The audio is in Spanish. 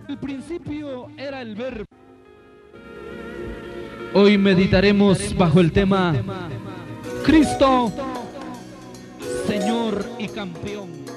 Al principio era el verbo. Hoy meditaremos bajo el tema Cristo, Señor y Campeón.